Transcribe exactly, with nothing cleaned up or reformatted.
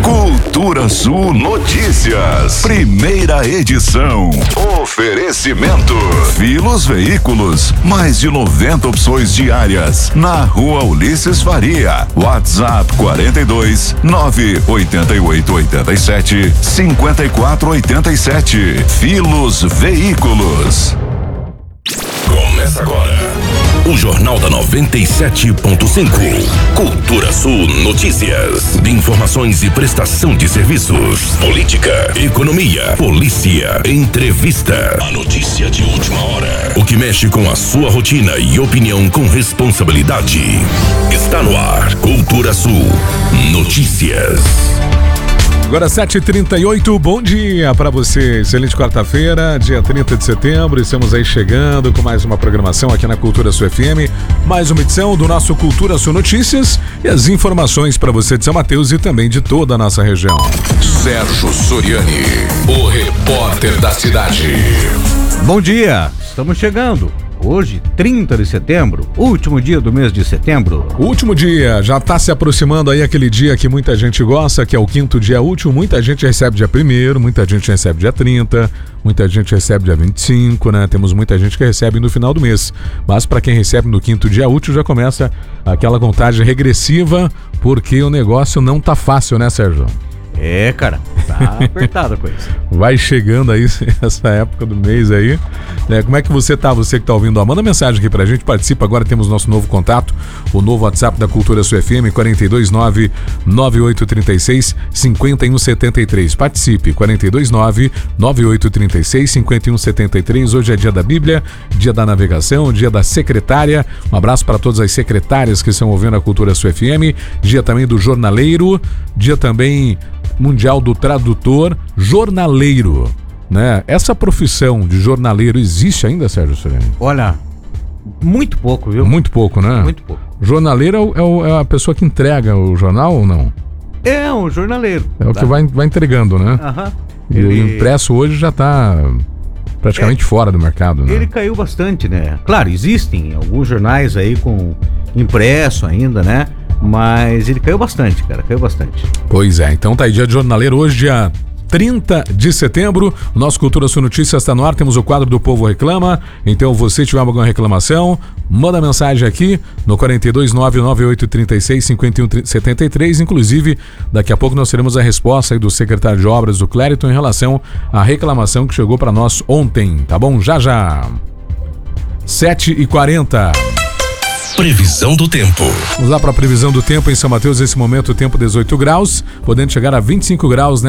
Cultura Sul Notícias, primeira edição. Oferecimento Filos Veículos, mais de noventa opções diárias na Rua Ulisses Faria. WhatsApp quarenta e dois, nove oito oito oito sete, cinco quatro oito sete. Filos Veículos. Começa agora o Jornal da noventa e sete ponto cinco. Cultura Sul Notícias. De informações e prestação de serviços. Política, economia, polícia, entrevista. A notícia de última hora. O que mexe com a sua rotina e opinião com responsabilidade. Está no ar. Cultura Sul Notícias. Agora sete e trinta e oito, bom dia para você, excelente quarta-feira, dia trinta de setembro, estamos aí chegando com mais uma programação aqui na Cultura Sul F M, mais uma edição do nosso Cultura Sul Notícias e as informações para você de São Mateus e também de toda a nossa região. Sérgio Soriani, o repórter da cidade. Bom dia, estamos chegando. Hoje, trinta de setembro, último dia do mês de setembro. Último dia, já está se aproximando aí aquele dia que muita gente gosta, que é o quinto dia útil. Muita gente recebe dia primeiro, muita gente recebe dia trinta, muita gente recebe dia vinte e cinco, né? Temos muita gente que recebe no final do mês. Mas para quem recebe no quinto dia útil, já começa aquela contagem regressiva, porque o negócio não tá fácil, né, Sérgio? É, cara, tá apertada a coisa. Vai chegando aí essa época do mês aí, né? Como é que você tá, você que tá ouvindo? Ó, manda mensagem aqui pra gente, participa. Agora temos nosso novo contato, o novo WhatsApp da Cultura Sul F M, quarenta e dois, nove nove oito três seis, cinco um sete três. Participe, quarenta e dois, nove nove oito três seis, cinco um sete três. Hoje é dia da Bíblia, dia da navegação, dia da secretária. Um abraço para todas as secretárias que estão ouvindo a Cultura Sul F M. Dia também do jornaleiro, dia também mundial do tradutor, jornaleiro, né? Essa profissão de jornaleiro existe ainda, Sérgio Soriani? Olha, muito pouco, viu? Muito pouco, né? Muito pouco. Jornaleiro é, o, é, o, é a pessoa que entrega o jornal ou não? É um jornaleiro. É o tá? que vai, vai entregando, né? Aham. E Ele... o impresso hoje já está praticamente é, fora do mercado, né? Ele caiu bastante, né? Claro, existem alguns jornais aí com impresso ainda, né? Mas ele caiu bastante, cara, caiu bastante. Pois é, então tá aí, dia de jornaleiro, hoje dia trinta de setembro, o nosso Cultura Sul Notícias está no ar, temos o quadro do Povo Reclama, então você tiver alguma reclamação, manda mensagem aqui no quarenta e dois, nove nove oito três seis, cinco um sete três, inclusive daqui a pouco nós teremos a resposta aí do secretário de obras do Clériton em relação à reclamação que chegou para nós ontem, tá bom? Já já, sete e quarenta. Previsão do tempo. Vamos lá para a previsão do tempo em São Mateus, nesse momento o tempo dezoito graus, podendo chegar a vinte e cinco graus, né?